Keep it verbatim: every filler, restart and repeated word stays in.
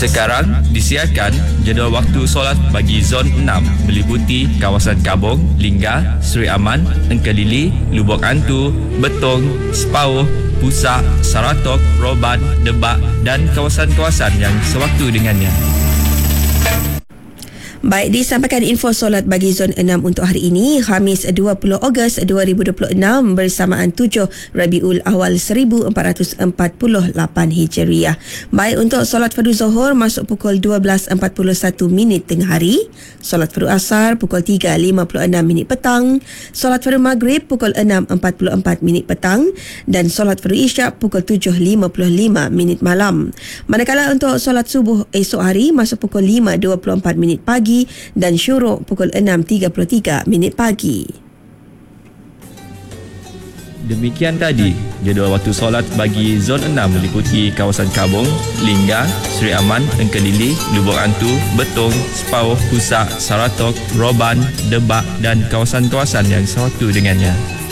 Sekarang disiarkan jadual waktu solat bagi Zon enam meliputi kawasan Kabong, Lingga, Seri Aman, Engkelili, Lubuk Antu, Betong, Sepauh, Pusak, Saratok, Roban, Debak dan kawasan-kawasan yang sewaktu dengannya. Baik, disampaikan info solat bagi Zon enam untuk hari ini, Khamis dua puluh Ogos dua ribu dua puluh enam bersamaan tujuh Rabiul Awal seribu empat ratus empat puluh lapan Hijriah. Baik, untuk solat fardu Zuhur masuk pukul dua belas empat puluh satu minit tengah hari, solat fardu Asar pukul tiga lima puluh enam minit petang, solat fardu Maghrib pukul enam empat puluh empat minit petang dan solat fardu Isyak pukul tujuh lima puluh lima minit malam. Manakala untuk solat subuh esok hari masuk pukul lima dua puluh empat minit pagi dan syuruk pukul enam tiga puluh tiga minit pagi. Demikian tadi jadual waktu solat bagi Zon enam meliputi kawasan Kabong, Lingga, Seri Aman, Engkelili, Lubuk Antu, Betong, Sepauh, Pusak, Saratok, Roban, Debak dan kawasan-kawasan yang sewaktu dengannya.